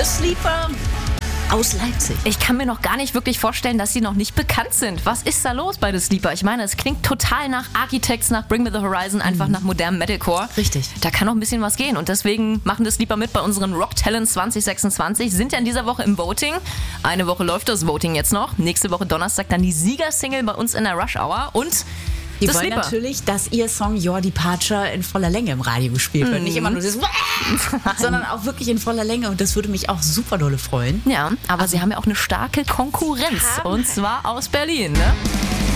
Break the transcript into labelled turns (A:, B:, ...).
A: The Sleeper aus Leipzig.
B: Ich kann mir noch gar nicht wirklich vorstellen, dass sie noch nicht bekannt sind. Was ist da los bei The Sleeper? Ich meine, es klingt total nach Architects, nach Bring Me The Horizon, einfach nach modernem Metalcore.
A: Richtig.
B: Da kann noch ein bisschen was gehen und deswegen machen The Sleeper mit bei unseren Rock Talents 2026. Sind ja in dieser Woche im Voting. Eine Woche läuft das Voting jetzt noch. Nächste Woche Donnerstag dann die Siegersingle bei uns in der Rush Hour und
A: Die
B: The
A: wollen
B: Sleeper.
A: natürlich, dass ihr Song Your Departure in voller Länge im Radio gespielt wird. Nicht immer nur das, sondern auch wirklich in voller Länge. Und das würde mich auch super dolle freuen.
B: Ja, aber sie haben ja auch eine starke Konkurrenz und zwar aus Berlin, ne?